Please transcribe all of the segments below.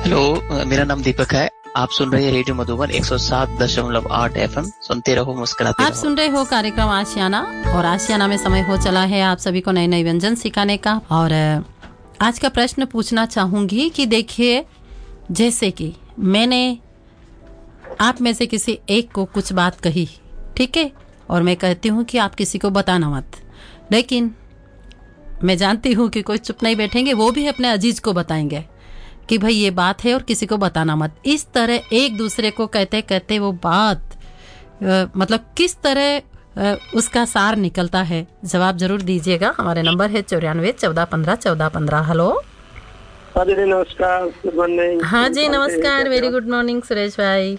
Hello, मेरा नाम दीपक है। आप सुन रहे हैं रेडियो मधुबन 107.8 FM। सुनते रहो, मुस्कुराते आप रहो। सुन रहे हो कार्यक्रम आशियाना, और आशियाना में समय हो चला है आप सभी को नए नए व्यंजन सिखाने का। और आज का प्रश्न पूछना चाहूंगी कि देखिए, जैसे कि मैंने आप में से किसी एक को कुछ बात कही, ठीक है, और मैं कहती हूँ कि आप किसी को बताना मत, लेकिन मैं जानती हूँ कि कोई चुप नहीं बैठेंगे, वो भी अपने अजीज को बताएंगे कि भाई ये बात है और किसी को बताना मत। इस तरह एक दूसरे को कहते कहते वो बात मतलब किस तरह उसका सार निकलता है, जवाब जरूर दीजिएगा। हमारे नंबर है 94 14 15 14 15। हेलो। हाँ जी, नमस्कार, गुड मॉर्निंग। हाँ जी, नमस्कार, वेरी गुड मॉर्निंग सुरेश भाई,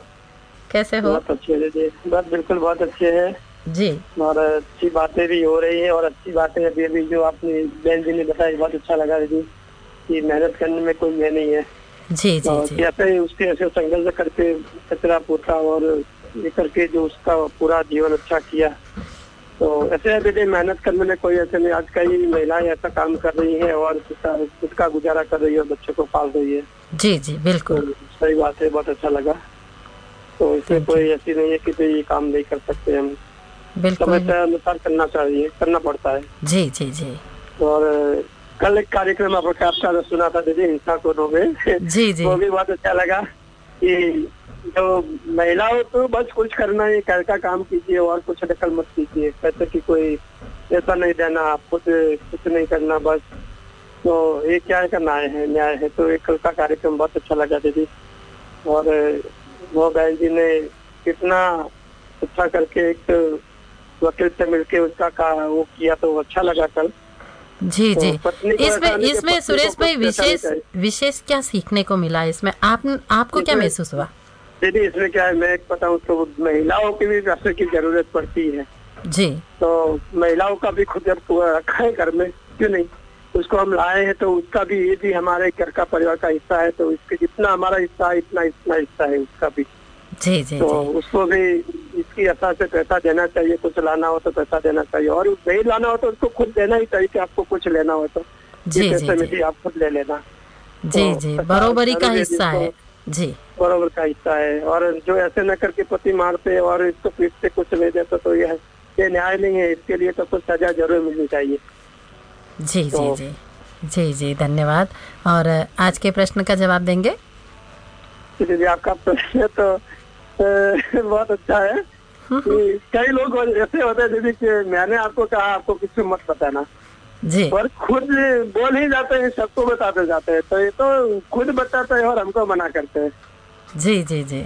कैसे हो? बहुत अच्छे है जी, बस बिल्कुल बहुत अच्छे हैं जी। और अच्छी बातें भी हो रही है, और अच्छी बातें अभी अभी जो आपने बहन जी ने बताई, बहुत अच्छा लगा जी कि मेहनत करने में कोई मैं नहीं है। जी जी जी। कैसे उसके ऐसे संघर्ष करके कचरा पोता और ये करके जो उसका पूरा जीवन अच्छा किया, तो ऐसे अभी मेहनत करने में कोई ऐसे नहीं। आज कई महिलाएं ऐसा काम कर रही है और खुद का गुजारा कर रही है और बच्चों को पाल रही है। जी जी बिल्कुल, तो सही बात है, बहुत अच्छा लगा। तो इसमें कोई ऐसी नहीं है कि तो ये काम नहीं कर सकते हम, बिल्कुल समय अनुसार करना चाहिए, करना पड़ता है। जी जी जी और कल एक कार्यक्रम आपका सुना था दीदी, हिंसा को रोके, जी जी। वो भी बहुत अच्छा लगा कि जो महिलाओं तो बस कुछ करना है, घर का काम कीजिए और कुछ दखल मत कीजिए, कहते कि कोई ऐसा नहीं देना, आप खुद कुछ नहीं करना बस। तो ये क्या है का न्याय है। तो एक कल का कार्यक्रम बहुत अच्छा लगा दीदी, और वो बहन जी ने कितना अच्छा करके एक वकील से मिलके उसका वो किया, तो अच्छा लगा कल। जी जी। इसमें सुरेश भाई विशेष क्या सीखने को मिला इसमें? आपको क्या महसूस हुआ दीदी? इसमें क्या है, मैं एक बताऊं तो महिलाओं की भी पैसे की जरूरत पड़ती है जी। तो महिलाओं का भी खुद जब रखा है घर में, क्यों नहीं, उसको हम लाए हैं तो उसका भी, ये भी हमारे घर का परिवार का हिस्सा है, तो इसके जितना हमारा हिस्सा है इतना हिस्सा है उसका भी। जी जी। तो उसको भी इसकी आशा से पैसा देना चाहिए, कुछ लाना हो तो पैसा देना चाहिए, और नहीं लाना हो तो उसको खुद देना ही चाहिए कि आपको कुछ लेना हो तो जी पैसे जी में भी आप खुद ले लेना। जी जी, बरोबरी का हिस्सा है जी, बरोबर का हिस्सा है। और जो ऐसे न करके पति मारते और इसको पीटते कुछ नहीं देते, तो ये न्याय नहीं है, इसके लिए तो कुछ सजा जरूर मिलनी चाहिए। जी जी जी जी जी, धन्यवाद। और आज के प्रश्न का जवाब देंगे? जी, आपका प्रश्न तो बहुत अच्छा है कि कई लोग ऐसे होते हैं दीदी कि मैंने आपको कहा आपको किसी मत बताना जी, पर खुद बोल ही जाते हैं, सबको बताते जाते हैं, तो ये तो खुद बताते हैं और हमको मना करते हैं। जी जी जी।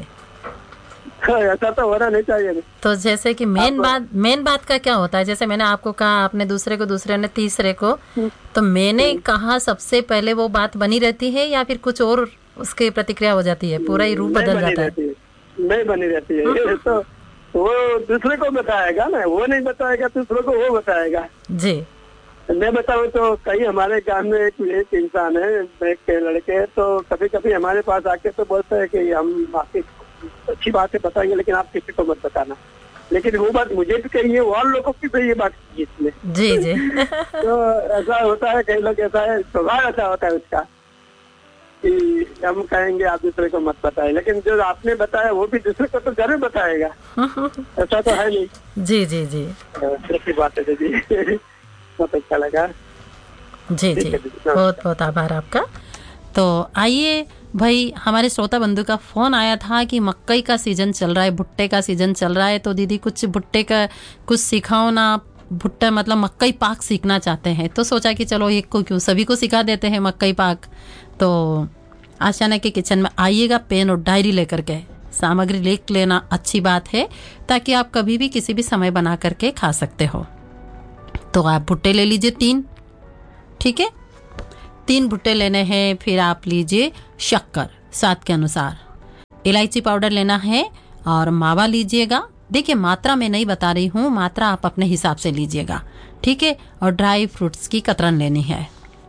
ऐसा तो होना नहीं चाहिए। तो जैसे कि मेन बात का क्या होता है, जैसे मैंने आपको कहा, आपने दूसरे को, दूसरे ने तीसरे को, तो मैंने कहा सबसे पहले वो बात बनी रहती है या फिर कुछ और उसकी प्रतिक्रिया हो जाती है, पूरा ही रूप बदल जाता है? नहीं बनी रहती है। तो वो दूसरे को बताएगा ना, वो नहीं बताएगा, दूसरे को वो बताएगा जी। मैं बताऊं तो कई हमारे गांव में एक इंसान है, एक लड़के, तो कभी कभी हमारे पास आके तो बोलते हैं कि हम आपकी अच्छी बातें बताएंगे लेकिन आप किसी को मत बताना, लेकिन वो बात मुझे भी कही है और लोगों की भी ये बात की इसमें जी जी। तो ऐसा होता है, कई लोग ऐसा है, स्वभाव ऐसा होता है उसका कि हम कहेंगे आप दूसरे को मत बताए, लेकिन जो आपने बताया वो भी दूसरे को तो जरूर बताएगा। ऐसा तो है नहीं। जी जी जी, अच्छी बात है जी। बहुत अच्छा लगा जी जी, बहुत बहुत आभार आपका। तो आइए भाई, हमारे श्रोता बंधु का फोन आया था कि मकई का सीजन चल रहा है, भुट्टे का सीजन चल रहा है, तो दीदी कुछ भुट्टे का कुछ सिखाओ ना। भुट्टा मतलब मकई पाक सीखना चाहते हैं, तो सोचा कि चलो एक को क्यों, सभी को सिखा देते हैं मकई पाक। तो आशियाना के किचन में आइएगा, पेन और डायरी लेकर के, सामग्री लिख लेना, अच्छी बात है, ताकि आप कभी भी किसी भी समय बना करके खा सकते हो। तो आप भुट्टे ले लीजिए 3, ठीक है, 3 भुट्टे लेने हैं। फिर आप लीजिए शक्कर स्वाद के अनुसार, इलायची पाउडर लेना है, और मावा लीजिएगा। देखिए मात्रा मैं नहीं बता रही हूँ, मात्रा आप अपने हिसाब से लीजिएगा, ठीक है। और ड्राई फ्रूट्स की कतरन लेनी है।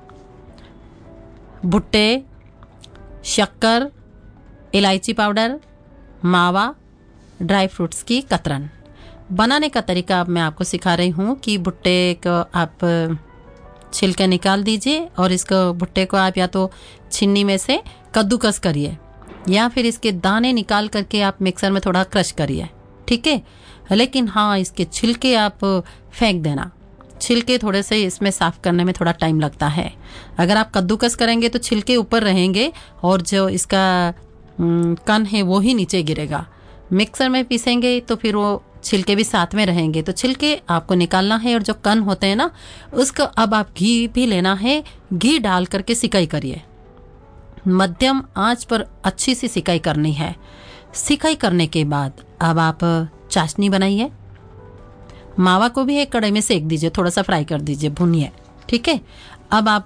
भुट्टे, शक्कर, इलायची पाउडर, मावा, ड्राई फ्रूट्स की कतरन। बनाने का तरीका अब मैं आपको सिखा रही हूँ कि भुट्टे को आप छिलके निकाल दीजिए, और इसको भुट्टे को आप या तो छन्नी में से कद्दूकस करिए, या फिर इसके दाने निकाल करके आप मिक्सर में थोड़ा क्रश करिए, ठीक है। लेकिन हाँ, इसके छिलके आप फेंक देना, छिलके थोड़े से इसमें साफ करने में थोड़ा टाइम लगता है। अगर आप कद्दूकस करेंगे तो छिलके ऊपर रहेंगे और जो इसका कण है वो ही नीचे गिरेगा। मिक्सर में पीसेंगे तो फिर वो छिलके भी साथ में रहेंगे, तो छिलके आपको निकालना है। और जो कण होते हैं ना, उसको अब आप घी भी लेना है, घी डाल करके सिकाई करिए। मध्यम आंच पर अच्छी सी सिकाई करनी है। सिकाई करने के बाद अब आप चाशनी बनाइए। मावा को भी एक कढ़ाई में सेक दीजिए, थोड़ा सा फ्राई कर दीजिए, भूनिए, ठीक है। अब आप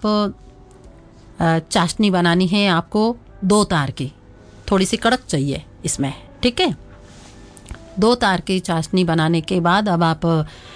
चाशनी बनानी है आपको 2 तार की, थोड़ी सी कड़क चाहिए इसमें, ठीक है। 2 तार की चाशनी बनाने के बाद अब आप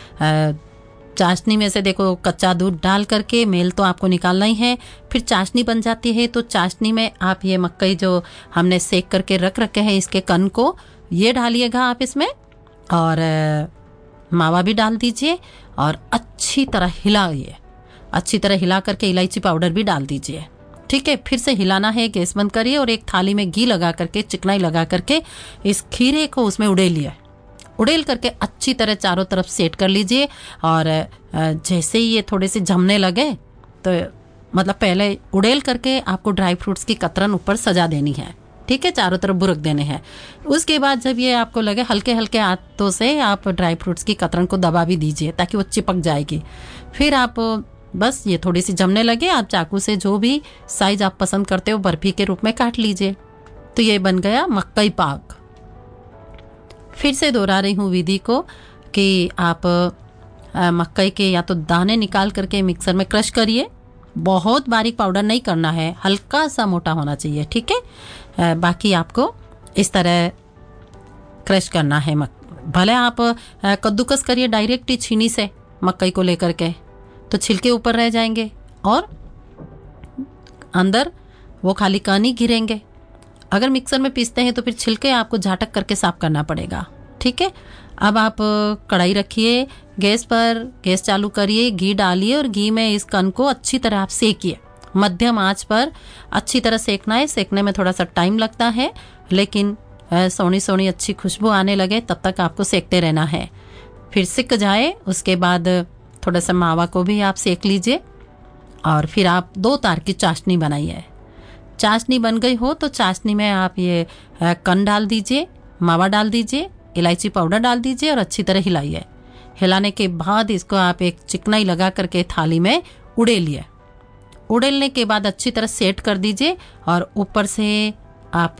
चाशनी में से देखो कच्चा दूध डाल करके मेल तो आपको निकालना ही है। फिर चाशनी बन जाती है तो चाशनी में आप ये मकई जो हमने सेक करके रख रखे हैं इसके कण को ये डालिएगा आप इसमें, और मावा भी डाल दीजिए और अच्छी तरह हिलाइए। अच्छी तरह हिला करके इलायची पाउडर भी डाल दीजिए, ठीक है। फिर से हिलाना है, गैस बंद करिए और एक थाली में घी लगा करके, चिकनाई लगा करके इस खीरे को उसमें उड़ेलिए। उड़ेल करके अच्छी तरह चारों तरफ सेट कर लीजिए। और जैसे ही ये थोड़े से जमने लगे तो मतलब पहले उड़ेल करके आपको ड्राई फ्रूट्स की कतरन ऊपर सजा देनी है, ठीक है, चारों तरफ बुरक देने हैं। उसके बाद जब ये आपको लगे, हल्के हल्के हाथों से आप ड्राई फ्रूट्स की कतरन को दबा भी दीजिए ताकि वो चिपक जाएगी। फिर आप बस ये थोड़ी सी जमने लगे, आप चाकू से जो भी साइज आप पसंद करते हो बर्फी के रूप में काट लीजिए। तो ये बन गया मकई पाक। फिर से दोहरा रही हूँ विधि को कि आप मकई के या तो दाने निकाल करके मिक्सर में क्रश करिए। बहुत बारीक पाउडर नहीं करना है, हल्का सा मोटा होना चाहिए, ठीक है। बाकी आपको इस तरह क्रश करना है। भले आप कद्दूकस करिए डायरेक्ट ही छीनी से मकई को लेकर के, तो छिलके ऊपर रह जाएंगे और अंदर वो खाली कण ही गिरेंगे। अगर मिक्सर में पीसते हैं तो फिर छिलके आपको झाटक करके साफ करना पड़ेगा, ठीक है। अब आप कढ़ाई रखिए गैस पर, गैस चालू करिए, घी डालिए और घी में इस कण को अच्छी तरह आप सेकिए। मध्यम आंच पर अच्छी तरह सेकना है। सेकने में थोड़ा सा टाइम लगता है, लेकिन सोनी सोनी अच्छी खुशबू आने लगे तब तक आपको सेकते रहना है। फिर सिक जाए उसके बाद थोड़ा सा मावा को भी आप सेक लीजिए और फिर आप 2 तार की चाशनी बनाइए। चाशनी बन गई हो तो चाशनी में आप ये कण डाल दीजिए, मावा डाल दीजिए, इलायची पाउडर डाल दीजिए और अच्छी तरह हिलाइए। हिलाने के बाद इसको आप एक चिकनाई लगा करके थाली में उड़ेलिए। उड़ेलने के बाद अच्छी तरह सेट कर दीजिए और ऊपर से आप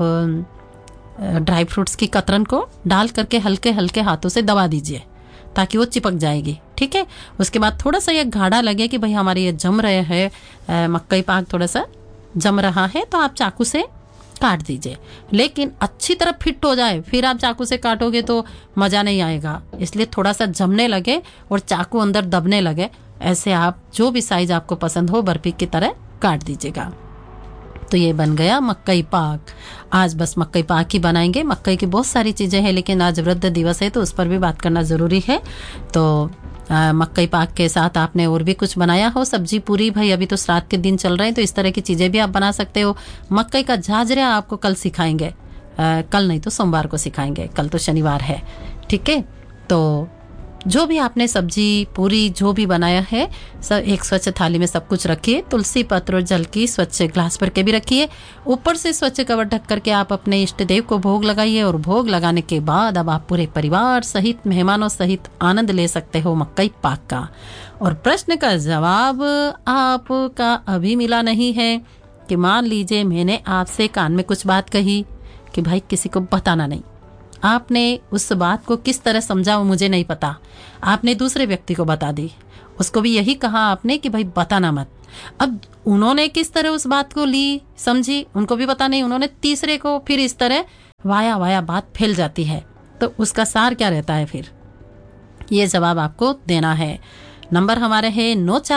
ड्राई फ्रूट्स की कतरन को डाल करके हल्के हल्के हाथों से दबा दीजिए ताकि वो चिपक जाएगी, ठीक है। उसके बाद थोड़ा सा ये गाढ़ा लगे कि भाई हमारे ये जम रहे हैं, मकई पाक थोड़ा सा जम रहा है, तो आप चाकू से काट दीजिए। लेकिन अच्छी तरह फिट हो जाए, फिर आप चाकू से काटोगे तो मज़ा नहीं आएगा। इसलिए थोड़ा सा जमने लगे और चाकू अंदर दबने लगे, ऐसे आप जो भी साइज आपको पसंद हो बर्फी की तरह काट दीजिएगा। तो ये बन गया मकई पाक। आज बस मकई पाक ही बनाएंगे। मकई की बहुत सारी चीज़ें हैं, लेकिन आज वृद्ध दिवस है तो उस पर भी बात करना ज़रूरी है। तो मकई पाक के साथ आपने और भी कुछ बनाया हो, सब्जी पूरी, भाई अभी तो श्राद्ध के दिन चल रहे हैं तो इस तरह की चीज़ें भी आप बना सकते हो। मकई का झाझरा आपको कल सिखाएंगे, कल नहीं तो सोमवार को सिखाएंगे, कल तो शनिवार है, ठीक है। तो जो भी आपने सब्जी पूरी जो भी बनाया है सब एक स्वच्छ थाली में सब कुछ रखिए। तुलसी पत्र और जल की स्वच्छ ग्लास भर के भी रखिए। ऊपर से स्वच्छ कवर ढक करके आप अपने इष्ट देव को भोग लगाइए और भोग लगाने के बाद अब आप पूरे परिवार सहित, मेहमानों सहित आनंद ले सकते हो मकई पाक का। और प्रश्न का जवाब आपका अभी मिला नहीं है कि मान लीजिए मैंने आपसे कान में कुछ बात कही कि भाई किसी को बताना नहीं, आपने उस बात को किस तरह समझा वो मुझे नहीं पता, आपने दूसरे व्यक्ति को बता दी, उसको भी यही कहा आपने कि भाई बताना मत। अब उन्होंने किस तरह उस बात को ली समझी उनको भी पता नहीं, उन्होंने तीसरे को, फिर इस तरह वाया वाया बात फैल जाती है। तो उसका सार क्या रहता है, फिर ये जवाब आपको देना है। नंबर हमारे है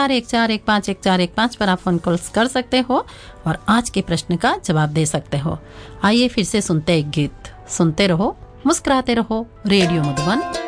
9414151415 पर आप फोन कॉल्स कर सकते हो और आज के प्रश्न का जवाब दे सकते हो। आइए फिर से सुनते एक गीत, सुनते रहो, मुस्कुराते रहो। रेडियो मधुबन